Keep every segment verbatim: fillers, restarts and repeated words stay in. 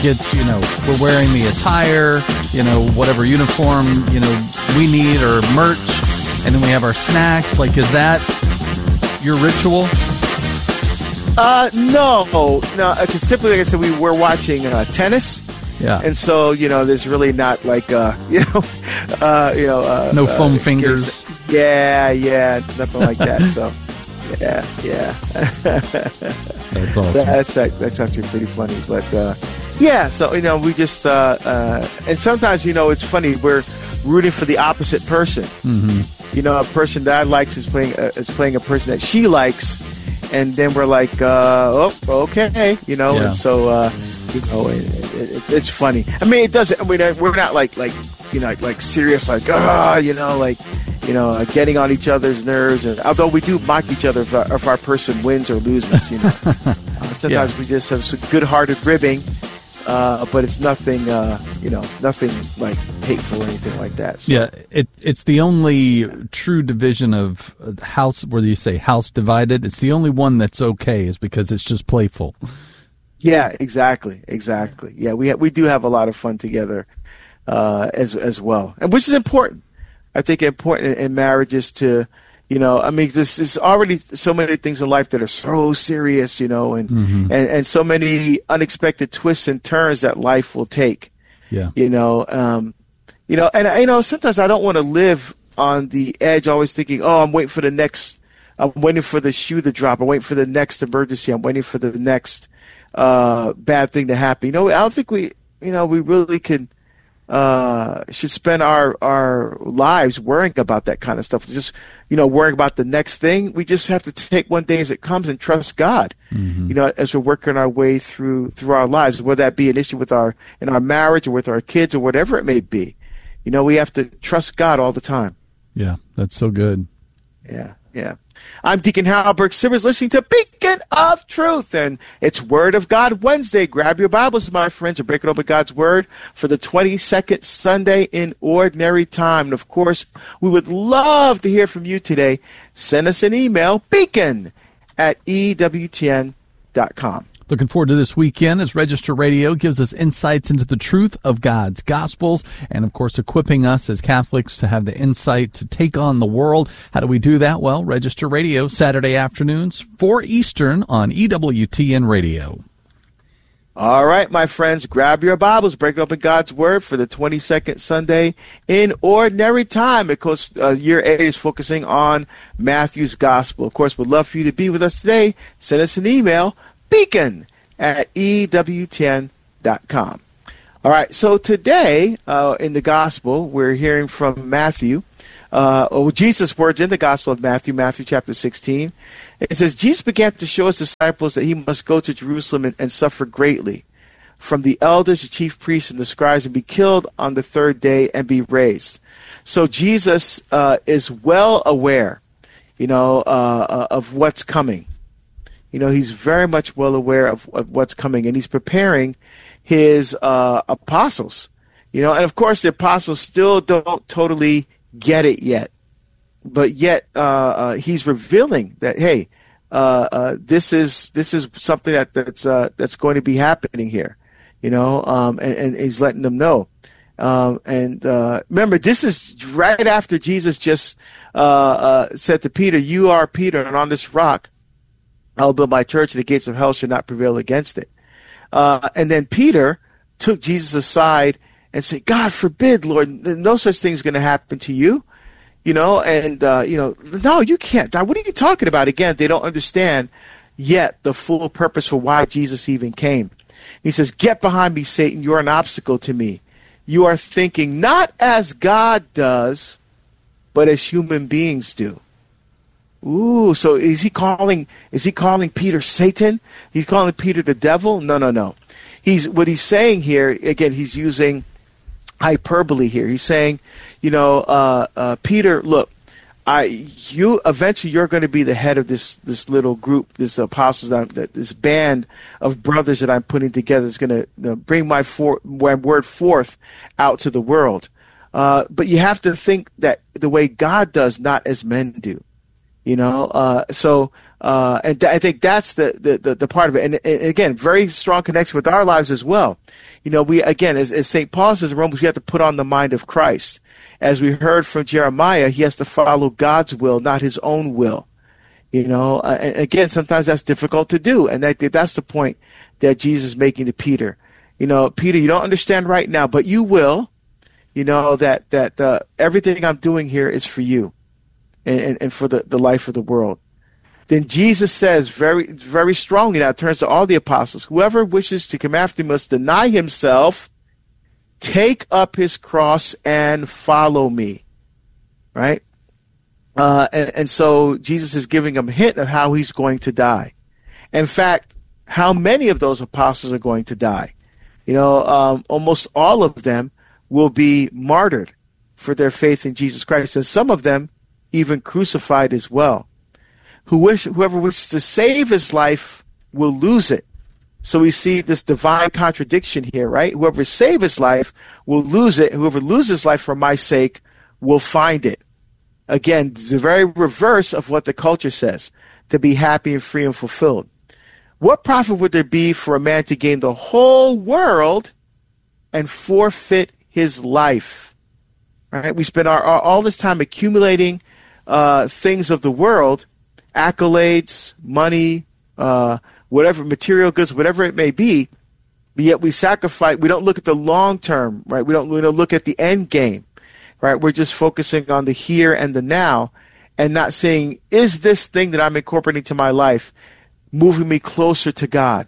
gets, you know, we're wearing the attire, you know, whatever uniform, you know, we need or merch, and then we have our snacks. Like, is that your ritual? Uh, no, no. Because simply, like I said, we were watching uh, tennis. Yeah. And so, you know, there's really not like, uh, you know, uh, you know, uh, no foam uh, fingers. Yeah, yeah, nothing like that. So, yeah, yeah. That's awesome. That's that's actually pretty funny. But uh, yeah, so you know, we just uh, uh, and sometimes, you know, it's funny. We're rooting for the opposite person. Mm-hmm. You know, a person that I likes is playing uh, is playing a person that she likes, and then we're like, uh, oh, okay, you know, yeah. and so. Uh, You know, it, it, it's funny. I mean, it doesn't. I mean, we're not like like you know like serious like ah you know like you know uh, getting on each other's nerves. And although we do mock each other if our, if our person wins or loses, you know, uh, sometimes yeah. we just have some good-hearted ribbing, uh, but it's nothing uh, you know nothing like hateful or anything like that. So. Yeah, it it's the only true division of house where you say house divided. It's the only one that's okay, is because it's just playful. Yeah, exactly, exactly. Yeah, we ha- we do have a lot of fun together uh, as as well, and which is important. I think important in, in marriages to, you know, I mean, this is already so many things in life that are so serious, you know, and mm-hmm. and, and so many unexpected twists and turns that life will take. Yeah, you know, um, you know, and you know, sometimes I don't want to live on the edge, always thinking, oh, I'm waiting for the next, I'm waiting for the shoe to drop, I'm waiting for the next emergency, I'm waiting for the next. Uh, bad thing to happen. You know, I don't think we, you know, we really can, uh, should spend our, our lives worrying about that kind of stuff. Just, you know, worrying about the next thing. We just have to take one day as it comes and trust God, mm-hmm. you know, as we're working our way through, through our lives, whether that be an issue with our, in our marriage or with our kids or whatever it may be. You know, we have to trust God all the time. Yeah, that's so good. Yeah, yeah. I'm Deacon Harold Burke Sivers, listening to Beacon of Truth, and it's Word of God Wednesday. Grab your Bibles, my friends, and break it open God's Word for the twenty-second Sunday in Ordinary Time. And, of course, we would love to hear from you today. Send us an email, beacon at E W T N dot com. Looking forward to this weekend as Register Radio gives us insights into the truth of God's Gospels and, of course, equipping us as Catholics to have the insight to take on the world. How do we do that? Well, Register Radio, Saturday afternoons, four Eastern on E W T N Radio. All right, my friends, grab your Bibles, break open God's Word for the twenty-second Sunday in Ordinary Time, because uh, year A is focusing on Matthew's Gospel. Of course, we'd love for you to be with us today. Send us an email, beacon at E W T N dot com. All right, so today uh, in the Gospel, we're hearing from Matthew, uh, or Jesus' words in the Gospel of Matthew, Matthew chapter sixteen. It says, Jesus began to show his disciples that he must go to Jerusalem and, and suffer greatly from the elders, the chief priests, and the scribes, and be killed on the third day and be raised. So Jesus uh, is well aware, you know, uh, of what's coming. You know, he's very much well aware of, of what's coming, and he's preparing his uh, apostles. You know, and of course the apostles still don't totally get it yet. But yet uh, uh, he's revealing that, hey, uh, uh, this is this is something that that's uh, that's going to be happening here, you know, um, and, and he's letting them know. Um, and uh, remember, this is right after Jesus just uh, uh, said to Peter, "You are Peter, and on this rock I will build my church, and the gates of hell shall not prevail against it." Uh, and then Peter took Jesus aside and said, "God forbid, Lord, no such thing is going to happen to you." You know, and, uh, you know, no, you can't die. What are you talking about? Again, they don't understand yet the full purpose for why Jesus even came. He says, "Get behind me, Satan. You are an obstacle to me. You are thinking not as God does, but as human beings do." Ooh, so is he calling, is he calling Peter Satan? He's calling Peter the devil? No, no, no. He's, what he's saying here, again, he's using hyperbole here. He's saying, you know, uh, uh, Peter, look, I, you eventually you're going to be the head of this this little group, this apostles, that this band of brothers that I'm putting together is going to you know, bring my, for, my word forth out to the world. Uh, but you have to think that the way God does, not as men do. You know, uh, so Uh, and th- I think that's the, the, the, the part of it. And, and again, very strong connection with our lives as well. You know, we, again, as, as Saint Paul says in Romans, we have to put on the mind of Christ. As we heard from Jeremiah, he has to follow God's will, not his own will. You know, uh, and again, sometimes that's difficult to do. And that, that's the point that Jesus is making to Peter. You know, Peter, you don't understand right now, but you will. You know, that, that uh, everything I'm doing here is for you and, and, and for the, the life of the world. Then Jesus says very, very strongly, now it turns to all the apostles, whoever wishes to come after me must deny himself, take up his cross, and follow me. Right? Uh, and, and so Jesus is giving them a hint of how he's going to die. In fact, how many of those apostles are going to die? You know, um, almost all of them will be martyred for their faith in Jesus Christ, and some of them even crucified as well. Who wish, whoever wishes to save his life will lose it. So we see this divine contradiction here, right? Whoever saves his life will lose it. Whoever loses life for my sake will find it. Again, the very reverse of what the culture says, to be happy and free and fulfilled. What profit would there be for a man to gain the whole world and forfeit his life? Right? We spend our, our all this time accumulating uh, things of the world, accolades, money, uh, whatever, material goods, whatever it may be, but yet we sacrifice. We don't look at the long term, right? We don't, we don't look at the end game, right? We're just focusing on the here and the now, and not saying, is this thing that I'm incorporating to my life moving me closer to God,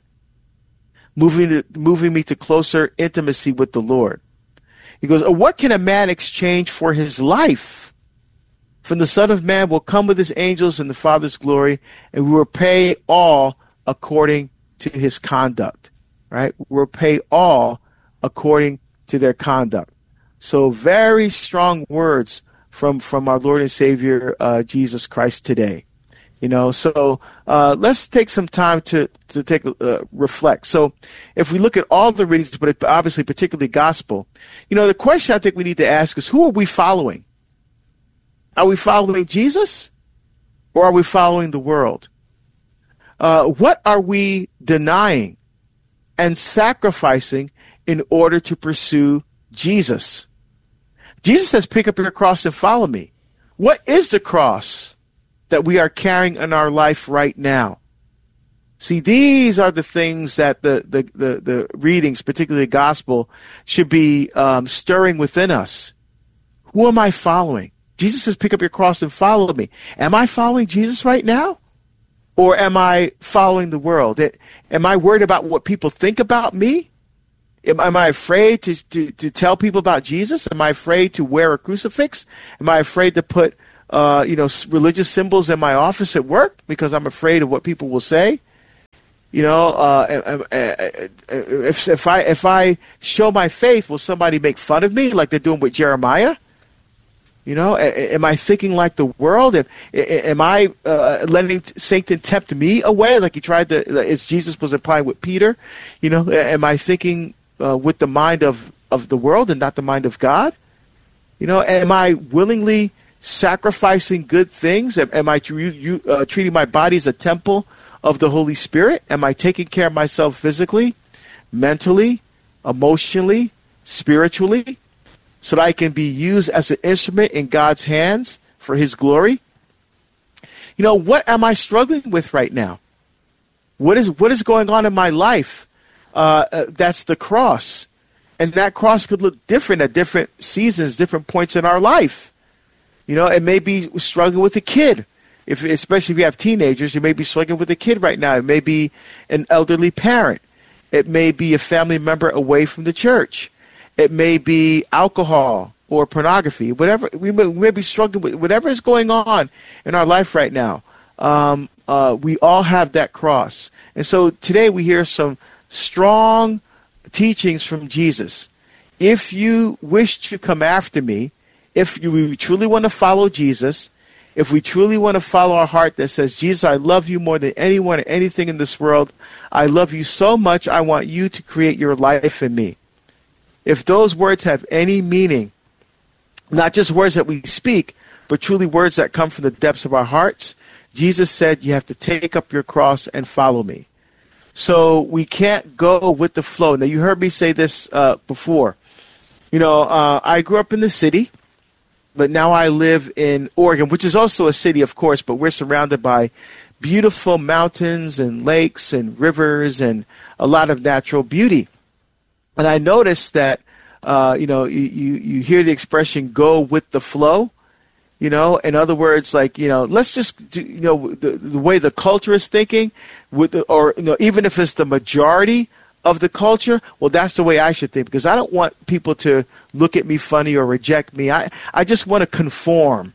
moving to, moving me to closer intimacy with the Lord? He goes, oh, what can a man exchange for his life? For the Son of Man will come with his angels in the Father's glory, and we will pay all according to his conduct. Right? We'll pay all according to their conduct. So very strong words from, from our Lord and Savior, uh, Jesus Christ today. You know, so uh, let's take some time to to take uh, reflect. So, if we look at all the readings, but obviously particularly gospel, you know, the question I think we need to ask is, who are we following? Are we following Jesus, or are we following the world? Uh, what are we denying and sacrificing in order to pursue Jesus? Jesus says, "Pick up your cross and follow me." What is the cross that we are carrying in our life right now? See, these are the things that the, the, the, the readings, particularly the gospel, should be um, stirring within us. Who am I following? Jesus says, pick up your cross and follow me. Am I following Jesus right now? Or am I following the world? Am I worried about what people think about me? Am, am I afraid to, to, to tell people about Jesus? Am I afraid to wear a crucifix? Am I afraid to put Uh, you know, religious symbols in my office at work because I'm afraid of what people will say? You know, uh, if if I if I show my faith, will somebody make fun of me like they're doing with Jeremiah? You know, am I thinking like the world? Am, am I uh, letting Satan tempt me away like he tried to, as Jesus was implying with Peter? You know, am I thinking uh, with the mind of, of the world and not the mind of God? You know, am I willingly sacrificing good things? Am, am I you, you, uh, treating my body as a temple of the Holy Spirit? Am I taking care of myself physically, mentally, emotionally, spiritually, so that I can be used as an instrument in God's hands for his glory? You know, what am I struggling with right now? What is what is going on in my life? Uh, uh, that's the cross. And that cross could look different at different seasons, different points in our life. You know, it may be struggling with a kid. If, especially if you have teenagers, you may be struggling with a kid right now. It may be an elderly parent. It may be a family member away from the church. It may be alcohol or pornography. Whatever we may, we may be struggling with, whatever is going on in our life right now. Um, uh, we all have that cross, and so today we hear some strong teachings from Jesus. If you wish to come after me, if you, we truly want to follow Jesus, if we truly want to follow our heart that says, Jesus, I love you more than anyone or anything in this world. I love you so much, I want you to create your life in me. If those words have any meaning, not just words that we speak, but truly words that come from the depths of our hearts, Jesus said you have to take up your cross and follow me. So we can't go with the flow. Now, you heard me say this uh, before. You know, uh, I grew up in the city, but now I live in Oregon, which is also a city, of course, but we're surrounded by beautiful mountains and lakes and rivers and a lot of natural beauty. And I noticed that, uh, you know, you, you, you hear the expression, go with the flow. You know, in other words, like, you know, let's just, do, you know, the, the way the culture is thinking, with the, or, you know, even if it's the majority of the culture, well, that's the way I should think, because I don't want people to look at me funny or reject me. I, I just want to conform,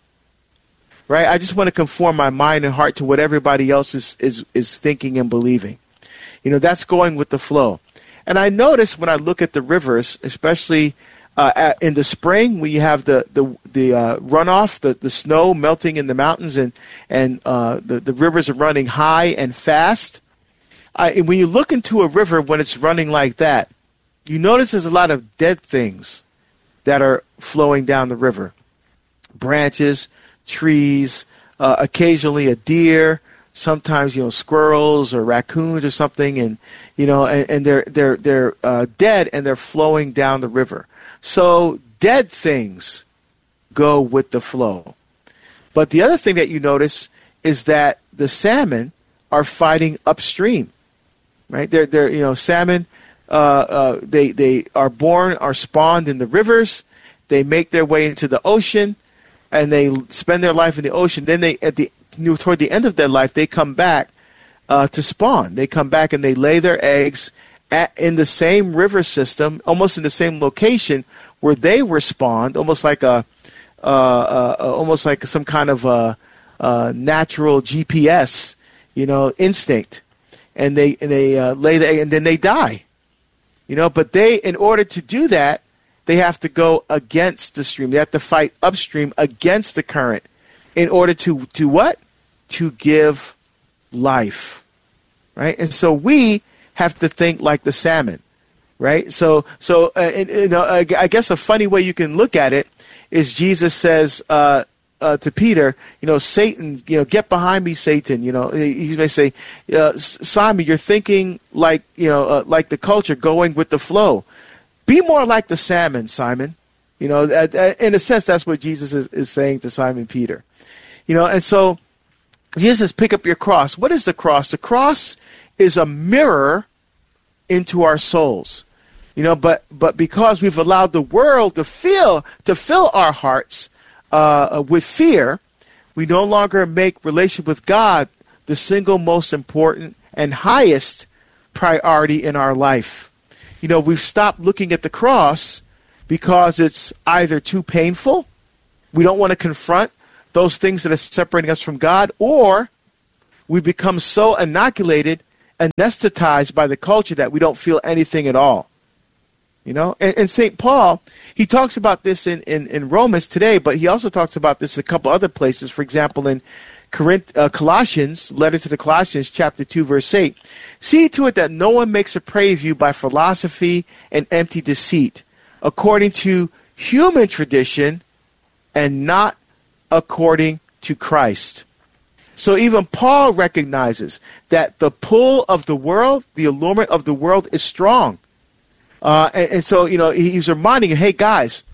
right? I just want to conform my mind and heart to what everybody else is, is, is thinking and believing. You know, that's going with the flow. And I notice when I look at the rivers, especially Uh, at, in the spring, we have the the the uh, runoff, the, the snow melting in the mountains, and and uh, the the rivers are running high and fast. I, and when you look into a river when it's running like that, you notice there's a lot of dead things that are flowing down the river, branches, trees, uh, occasionally a deer, sometimes you know squirrels or raccoons or something, and you know, and, and they're they're they're uh, dead and they're flowing down the river. So dead things go with the flow. But the other thing that you notice is that the salmon are fighting upstream, right? They're, they're you know, salmon, uh, uh, they, they are born, are spawned in the rivers. They make their way into the ocean, and they spend their life in the ocean. Then they, at the you know, toward the end of their life, they come back uh, to spawn. They come back and they lay their eggs At, in the same river system, almost in the same location where they were spawned, almost like a, uh, uh, almost like some kind of a, a natural G P S, you know, instinct, and they and they uh, lay the egg, and then they die, you know. But they, in order to do that, they have to go against the stream. They have to fight upstream against the current, in order to to what? To give life, right? And so we have to think like the salmon, right? So, so uh, and, you know, I, I guess a funny way you can look at it is Jesus says uh, uh, to Peter, you know, Satan, you know, get behind me, Satan. You know, he may say, uh, Simon, you're thinking like, you know, uh, like the culture, going with the flow. Be more like the salmon, Simon. You know, uh, uh, in a sense, that's what Jesus is, is saying to Simon Peter. You know, and so Jesus says, pick up your cross. What is the cross? The cross is a mirror into our souls, you know. But but because we've allowed the world to feel to fill our hearts uh, with fear, we no longer make relationship with God the single most important and highest priority in our life. You know, we've stopped looking at the cross because it's either too painful, we don't want to confront those things that are separating us from God, or we become so inoculated, anesthetized by the culture that we don't feel anything at all. You know, and, and Saint Paul, he talks about this in, in, in Romans today, but he also talks about this in a couple other places. For example, in Corinth, uh, Colossians, letter to the Colossians, chapter two, verse eight. See to it that no one makes a prey of you by philosophy and empty deceit, according to human tradition and not according to Christ. So even Paul recognizes that the pull of the world, the allurement of the world, is strong. Uh, and, and so, you know, he's reminding you, hey, guys,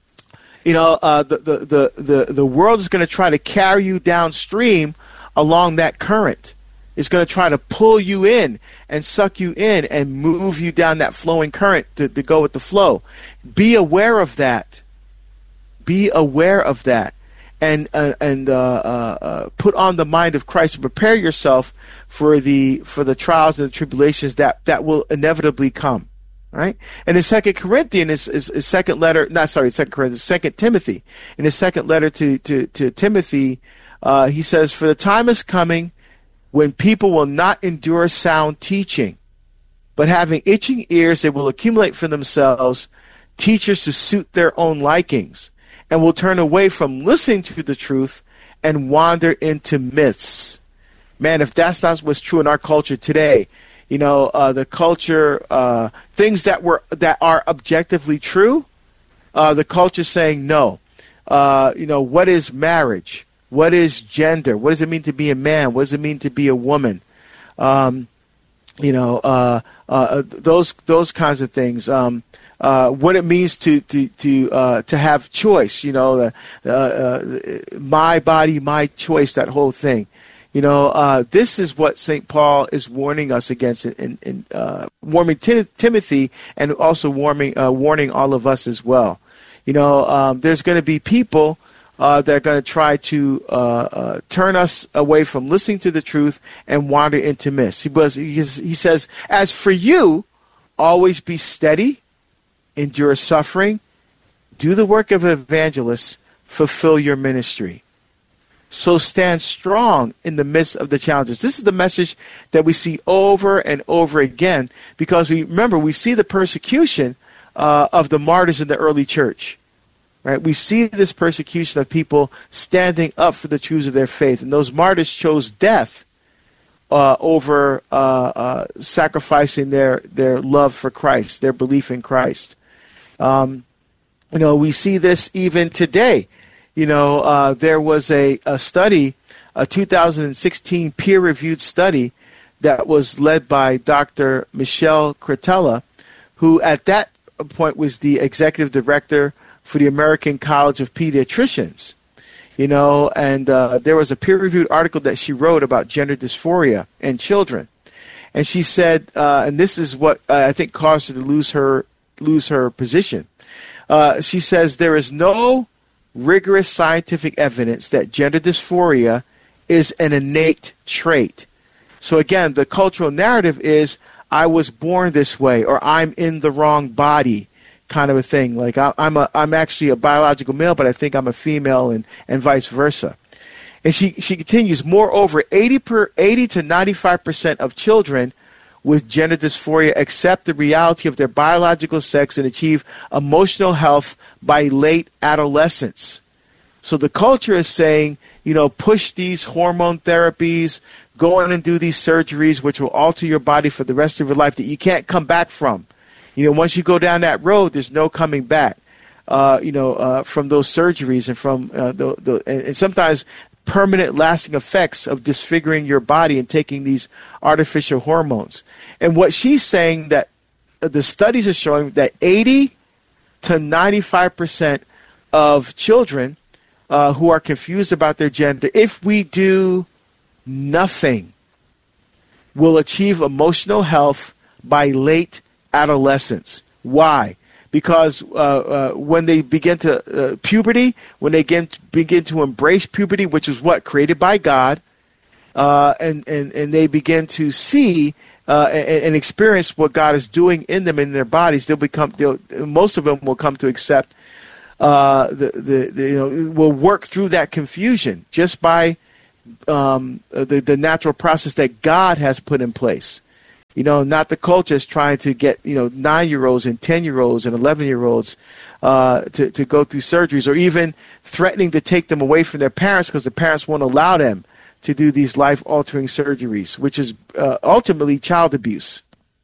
you know, uh, the, the, the, the, the world is going to try to carry you downstream along that current. It's going to try to pull you in and suck you in and move you down that flowing current to, to go with the flow. Be aware of that. Be aware of that. And uh, and uh, uh, uh, put on the mind of Christ and prepare yourself for the for the trials and the tribulations that, that will inevitably come, right? And in Second Corinthians, his, his, his second letter, not sorry, Second Corinthians, Second Timothy, in his second letter to to, to Timothy, uh, he says, "For the time is coming when people will not endure sound teaching, but having itching ears, they will accumulate for themselves teachers to suit their own likings, and will turn away from listening to the truth and wander into myths." Man, if that's not what's true in our culture today, you know, uh, the culture, uh, things that were that are objectively true, uh, the culture saying no. Uh, you know, what is marriage? What is gender? What does it mean to be a man? What does it mean to be a woman? Um, you know, uh, uh, those those kinds of things. Um, uh, what it means to to to uh, to have choice. You know, the, uh, uh, my body, my choice. That whole thing. You know, uh, this is what Saint Paul is warning us against, in, in uh, warning Tim- Timothy, and also warning uh, warning all of us as well. You know, um, there's going to be people uh, that are going to try to uh, uh, turn us away from listening to the truth and wander into myths. He, was, he, he says, as for you, always be steady, endure suffering, do the work of an evangelist, fulfill your ministry. So stand strong in the midst of the challenges. This is the message that we see over and over again, because we remember we see the persecution uh, of the martyrs in the early church. Right? We see this persecution of people standing up for the truths of their faith, and those martyrs chose death uh, over uh, uh, sacrificing their their love for Christ, their belief in Christ. Um, you know, we see this even today. You know, uh, there was a, a study, a two thousand sixteen peer-reviewed study that was led by Doctor Michelle Cretella, who at that point was the executive director for the American College of Pediatricians. You know, and uh, there was a peer-reviewed article that she wrote about gender dysphoria in children. And she said, uh, and this is what uh, I think caused her to lose her, lose her position. Uh, she says, there is no rigorous scientific evidence that gender dysphoria is an innate trait. So again, the cultural narrative is, I was born this way, or I'm in the wrong body, kind of a thing. Like I, I'm a, I'm actually a biological male, but I think I'm a female, and, and vice versa. And she, she continues, moreover, eighty per, eighty to ninety-five percent of children with gender dysphoria accept the reality of their biological sex and achieve emotional health by late adolescence. So the culture is saying, you know, push these hormone therapies, go in and do these surgeries, which will alter your body for the rest of your life that you can't come back from. You know, once you go down that road, there's no coming back, uh, you know, uh, from those surgeries and from uh, the, the and, and sometimes permanent lasting effects of disfiguring your body and taking these artificial hormones. And what she's saying, that the studies are showing that eighty to ninety-five percent of children uh, who are confused about their gender, if we do nothing, will achieve emotional health by late adolescence. Why? Because uh, uh, when they begin to uh, puberty, when they begin begin to embrace puberty, which is what created by God, uh, and and and they begin to see uh, and, and experience what God is doing in them in their bodies, they'll become. They'll, most of them will come to accept. Uh, the, the the you know will work through that confusion just by um, the the natural process that God has put in place. You know, not the culture is trying to get, you know, nine-year-olds and ten-year-olds and eleven-year-olds uh, to, to go through surgeries, or even threatening to take them away from their parents because the parents won't allow them to do these life-altering surgeries, which is uh, ultimately child abuse.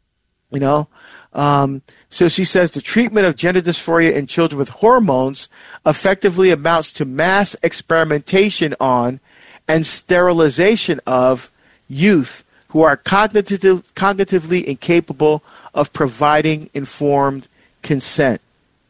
You know? Um, so she says the treatment of gender dysphoria in children with hormones effectively amounts to mass experimentation on and sterilization of youth who are cognitive, cognitively incapable of providing informed consent.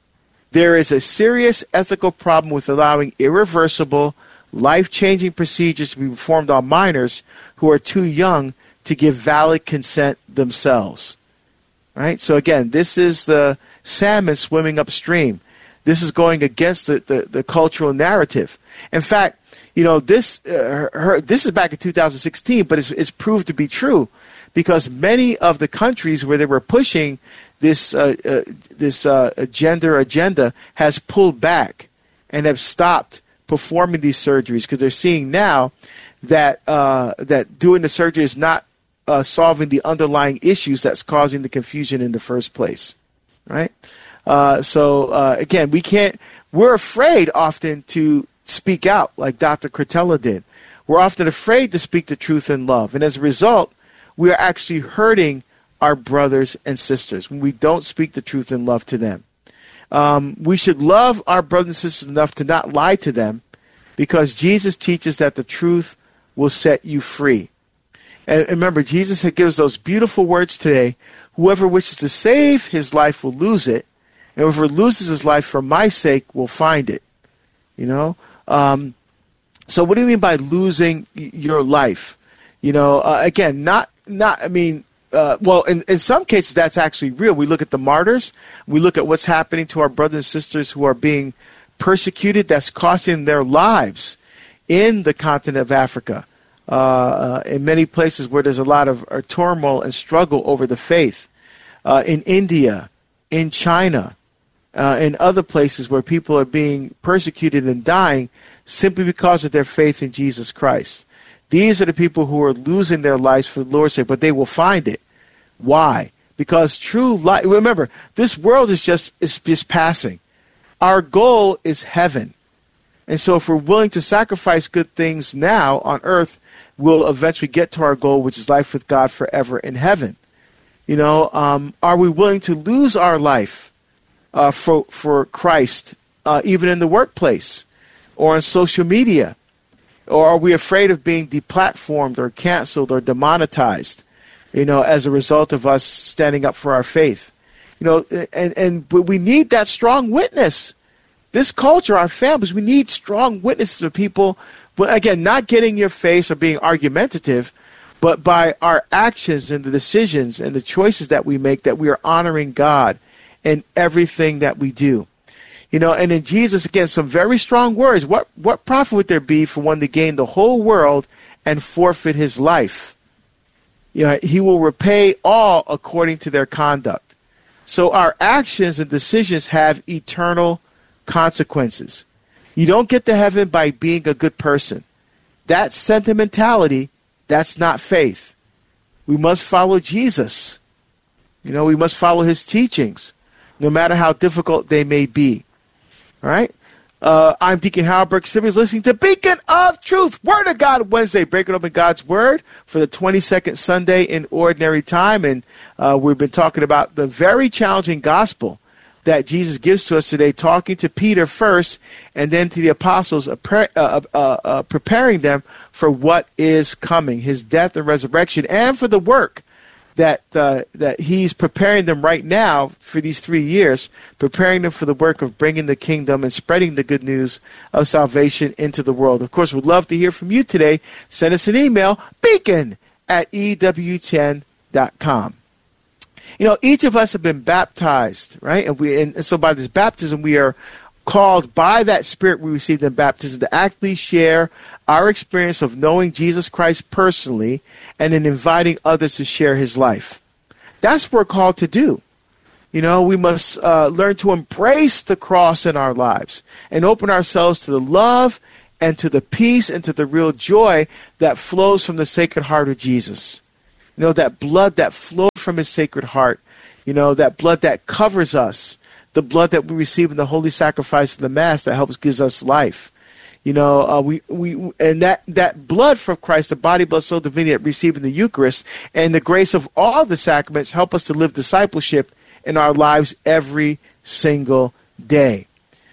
There is a serious ethical problem with allowing irreversible, life-changing procedures to be performed on minors who are too young to give valid consent themselves. Right? So again, this is the salmon swimming upstream. This is going against the, the, the cultural narrative. In fact, you know, this uh, her, this is back in two thousand sixteen, but it's, it's proved to be true because many of the countries where they were pushing this uh, uh, this uh, gender agenda has pulled back and have stopped performing these surgeries because they're seeing now that uh, that doing the surgery is not uh, solving the underlying issues that's causing the confusion in the first place, right? Uh, so uh, again, we can't. We're afraid often to speak out like Doctor Cretella did. We're often afraid to speak the truth in love. And as a result, we are actually hurting our brothers and sisters when we don't speak the truth in love to them. Um, we should love our brothers and sisters enough to not lie to them because Jesus teaches that the truth will set you free. And remember, Jesus had gives those beautiful words today. Whoever wishes to save his life will lose it, and whoever loses his life for my sake will find it. You know? Um, so what do you mean by losing your life? You know, uh, again, not, not, I mean, uh, well, in, in some cases that's actually real. We look at the martyrs. We look at what's happening to our brothers and sisters who are being persecuted. That's costing their lives in the continent of Africa. Uh, uh, in many places where there's a lot of uh, turmoil and struggle over the faith. Uh, in India, in China, uh, in other places where people are being persecuted and dying simply because of their faith in Jesus Christ. These are the people who are losing their lives for the Lord's sake, but they will find it. Why? Because true life, remember, this world is just, is just passing. Our goal is heaven. And so if we're willing to sacrifice good things now on earth, we'll eventually get to our goal, which is life with God forever in heaven. You know, um, are we willing to lose our life uh, for for Christ, uh, even in the workplace or on social media? Or are we afraid of being deplatformed or canceled or demonetized, you know, as a result of us standing up for our faith? You know, and, and but we need that strong witness. This culture, our families, we need strong witnesses of people. But again, not getting in your face or being argumentative, but by our actions and the decisions and the choices that we make, that we are honoring God in everything that we do. You know, and in Jesus, again, some very strong words. What what profit would there be for one to gain the whole world and forfeit his life? You know, he will repay all according to their conduct. So our actions and decisions have eternal consequences. You don't get to heaven by being a good person. That's sentimentality. That's not faith. We must follow Jesus. You know, we must follow his teachings, no matter how difficult they may be. All right? Uh, I'm Deacon Howard Burke Simmons, listening to Beacon of Truth, Word of God Wednesday, breaking open God's Word for the twenty-second Sunday in Ordinary Time. And uh, we've been talking about the very challenging gospel that Jesus gives to us today, talking to Peter first and then to the apostles, uh, uh, uh, uh, preparing them for what is coming, his death and resurrection, and for the work that uh, that he's preparing them right now for these three years, preparing them for the work of bringing the kingdom and spreading the good news of salvation into the world. Of course, we'd love to hear from you today. Send us an email, beacon at E W ten dot com. You know, each of us have been baptized, right? And we, and so by this baptism, we are called by that Spirit we received in baptism to actively share our experience of knowing Jesus Christ personally and in inviting others to share his life. That's what we're called to do. You know, we must uh, learn to embrace the cross in our lives and open ourselves to the love and to the peace and to the real joy that flows from the Sacred Heart of Jesus. You know, that blood that flowed from his Sacred Heart, you know, that blood that covers us, the blood that we receive in the holy sacrifice of the Mass that helps gives us life. You know, uh, we, we, and that, that blood from Christ, the body, blood, soul, divinity that we receive in the Eucharist, and the grace of all the sacraments help us to live discipleship in our lives every single day.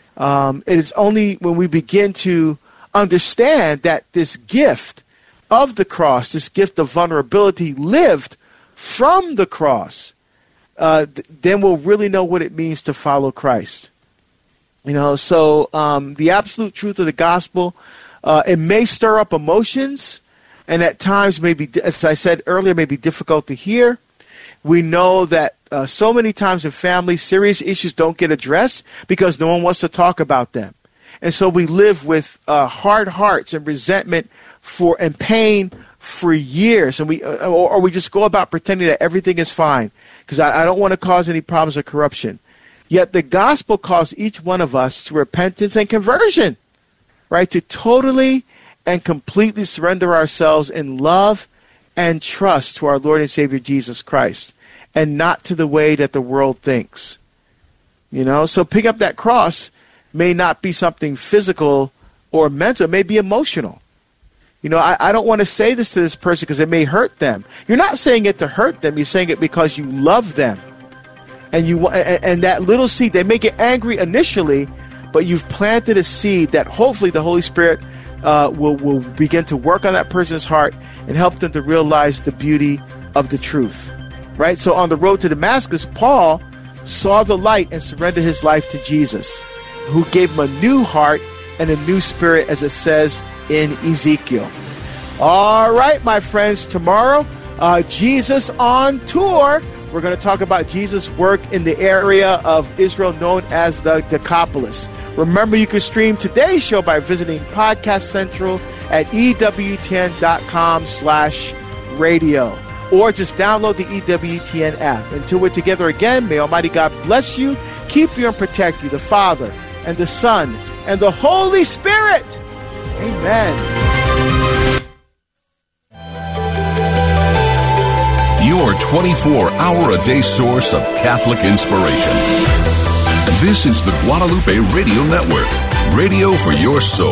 Um, it is only when we begin to understand that this gift of the cross, this gift of vulnerability lived from the cross, uh, th- then we'll really know what it means to follow Christ. You know, so um, the absolute truth of the gospel, uh, it may stir up emotions, and at times may be, as I said earlier, may be difficult to hear. We know that uh, so many times in families, serious issues don't get addressed because no one wants to talk about them. And so we live with uh, hard hearts and resentment for and pain for years, and we uh, or, or we just go about pretending that everything is fine because I, I don't want to cause any problems or corruption. Yet the gospel calls each one of us to repentance and conversion, right? To totally and completely surrender ourselves in love and trust to our Lord and Savior Jesus Christ, and not to the way that the world thinks. You know, so pick up that cross may not be something physical or mental, it may be emotional. You know, I, I don't want to say this to this person because it may hurt them. You're not saying it to hurt them. You're saying it because you love them. And you and, and that little seed, they may get angry initially, but you've planted a seed that hopefully the Holy Spirit uh, will, will begin to work on that person's heart and help them to realize the beauty of the truth. Right? So on the road to Damascus, Paul saw the light and surrendered his life to Jesus, who gave him a new heart and a new spirit, as it says in Ezekiel. All right, my friends, tomorrow, uh, Jesus on tour. We're going to talk about Jesus' work in the area of Israel known as the Decapolis. Remember, you can stream today's show by visiting Podcast Central at E W T N dot com slash radio. Or just download the E W T N app. Until we're together again, may Almighty God bless you, keep you, and protect you, the Father, and the Son, and the Holy Spirit. Amen. Your twenty-four hour a day source of Catholic inspiration. This is the Guadalupe Radio Network, radio for your soul.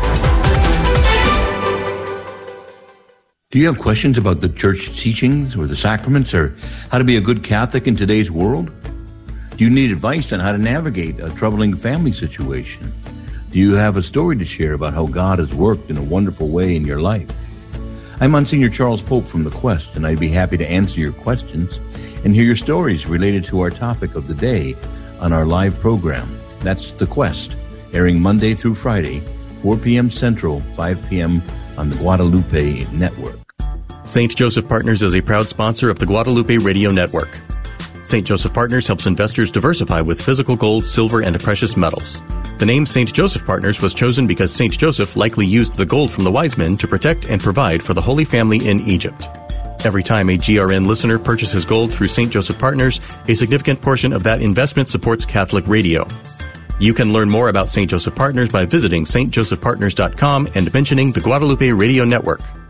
Do you have questions about the church teachings or the sacraments or how to be a good Catholic in today's world? Do you need advice on how to navigate a troubling family situation? Do you have a story to share about how God has worked in a wonderful way in your life? I'm Monsignor Charles Pope from The Quest, and I'd be happy to answer your questions and hear your stories related to our topic of the day on our live program. That's The Quest, airing Monday through Friday, four p.m. Central, five p.m. on the Guadalupe Network. Saint Joseph Partners is a proud sponsor of the Guadalupe Radio Network. Saint Joseph Partners helps investors diversify with physical gold, silver, and precious metals. The name Saint Joseph Partners was chosen because Saint Joseph likely used the gold from the wise men to protect and provide for the Holy Family in Egypt. Every time a G R N listener purchases gold through Saint Joseph Partners, a significant portion of that investment supports Catholic radio. You can learn more about Saint Joseph Partners by visiting S T Joseph Partners dot com and mentioning the Guadalupe Radio Network.